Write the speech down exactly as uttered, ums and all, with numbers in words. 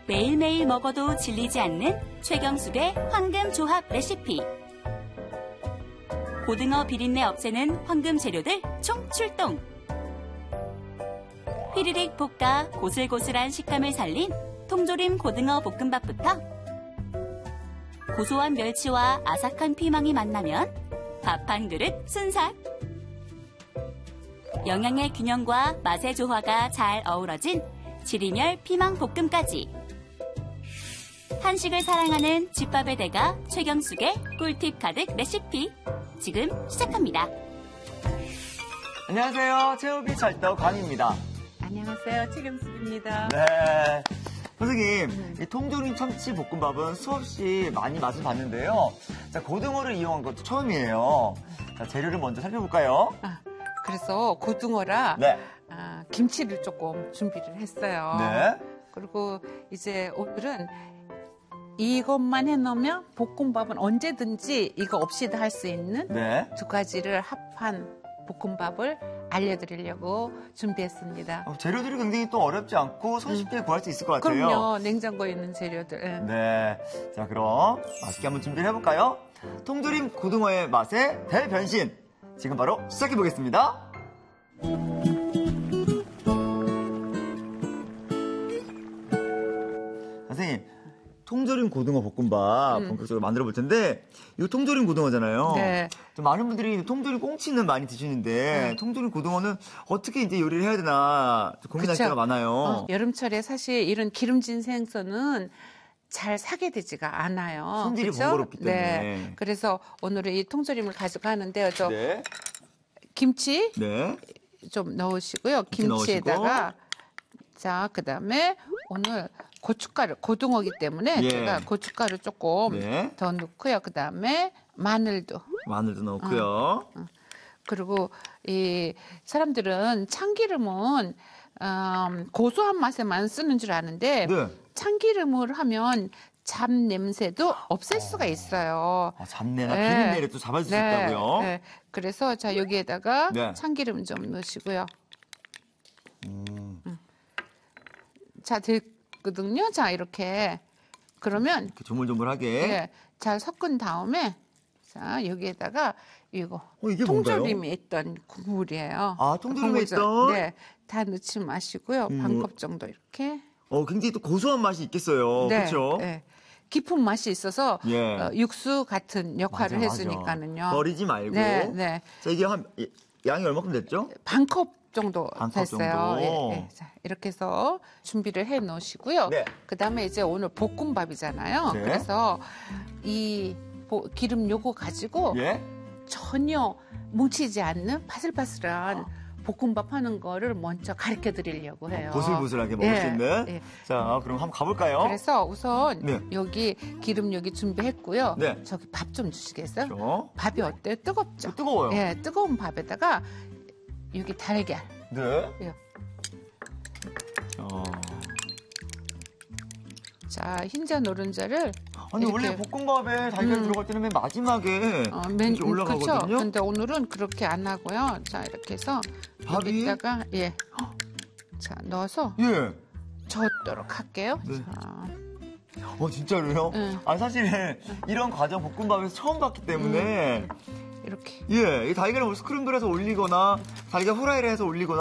매일매일 먹어도 질리지 않는 최경숙의 황금 조합 레시피. 고등어 비린내 없애는 황금 재료들 총 출동. 휘리릭 볶아 고슬고슬한 식감을 살린 통조림 고등어 볶음밥부터 고소한 멸치와 아삭한 피망이 만나면 밥 한 그릇 순삭. 영양의 균형과 맛의 조화가 잘 어우러진 지리멸 피망 볶음까지. 한식을 사랑하는 집밥의 대가 최경숙의 꿀팁 가득 레시피. 지금 시작합니다. 안녕하세요. 체육이 찰떡 광입니다. 안녕하세요. 최경숙입니다. 네. 선생님, 음. 이 통조림 참치 볶음밥은 수없이 많이 맛을 봤는데요. 자, 고등어를 이용한 것도 처음이에요. 자, 재료를 먼저 살펴볼까요? 아, 그래서 고등어라 네. 아, 김치를 조금 준비를 했어요. 네. 그리고 이제 오늘은 이것만 해놓으면 볶음밥은 언제든지 이거 없이도 할 수 있는 네. 두 가지를 합한 볶음밥을 알려드리려고 준비했습니다. 어, 재료들이 굉장히 또 어렵지 않고 손쉽게 음. 구할 수 있을 것 같아요. 그럼요. 냉장고에 있는 재료들. 네. 자, 그럼 맛있게 한번 준비를 해볼까요? 통조림 고등어의 맛의 대변신. 지금 바로 시작해보겠습니다. 선생님, 통조림 고등어 볶음밥 음. 본격적으로 만들어 볼 텐데, 이거 통조림 고등어잖아요. 네. 좀 많은 분들이 통조림 꽁치는 많이 드시는데, 네. 통조림 고등어는 어떻게 이제 요리를 해야 되나 고민할 그쵸? 때가 많아요. 어, 여름철에 사실 이런 기름진 생선은 잘 사게 되지가 않아요. 손질이 그쵸? 번거롭기 때문에. 네. 그래서 오늘은 이 통조림을 가져가는데요. 저 네. 김치 네. 좀 넣으시고요. 김치에다가 자, 그다음에 오늘 고춧가루, 고등어기 때문에 예. 제가 고춧가루 조금 네. 더 넣고요. 그다음에 마늘도. 마늘도 넣고요. 어, 어. 그리고 이 사람들은 참기름은 음, 고소한 맛에만 쓰는 줄 아는데 네. 참기름을 하면 잡 냄새도 없앨 수가 있어요. 아, 잡내나 네. 비린내를 또 잡아줄 수 네. 있다고요? 네. 그래서 자 여기에다가 네. 참기름 좀 넣으시고요. 음. 음. 자 됐거든요. 자 이렇게 그러면 이렇게 조물조물하게. 네, 잘 섞은 다음에 자 여기에다가 이거 어, 이게 통조림에 뭔가요? 있던 국물이에요. 아, 통조림에 국물 있던? 네, 다 넣지 마시고요. 음. 반 컵 정도 이렇게. 어, 굉장히 또 고소한 맛이 있겠어요. 네, 그렇죠? 네. 깊은 맛이 있어서 예. 어, 육수 같은 역할을 맞아, 해주니까는요. 맞아. 버리지 말고. 네, 네. 자, 이게 한 양이 얼마큼 됐죠? 반 컵 정도 반컵 됐어요. 정도. 예, 예. 자, 이렇게 해서 준비를 해 놓으시고요. 네. 그다음에 이제 오늘 볶음밥이잖아요. 네. 그래서 이 보- 기름 요거 가지고 예. 전혀 뭉치지 않는 바슬바슬한 볶음밥 하는 거를 먼저 가르쳐 드리려고 해요. 보슬보슬하게 먹을 예, 수 있는. 예. 자, 그럼 한번 가볼까요? 그래서 우선 네. 여기 기름 여기 준비했고요. 네. 저기 밥 좀 주시겠어요? 그렇죠. 밥이 어때요? 뜨겁죠? 어, 뜨거워요. 예, 뜨거운 밥에다가 여기 달걀. 네. 예. 어. 자, 흰자 노른자를 아니, 이렇게. 원래 볶음밥에 달걀 음. 들어갈 때는 맨 마지막에 어, 맨, 이렇게 올라가거든요. 그렇죠. 근데 오늘은 그렇게 안 하고요. 자, 이렇게 해서 밥이? 여기다가 예. 자, 넣어서 예. 젓도록 할게요. 네. 자, 어, 진짜로요? 응. 아, 사실 이런 과정 볶음밥에서 처음 봤기 때문에 이렇게 예, 이 달걀을 스크램블해서 올리거나 달걀 후라이를 해서 올리거나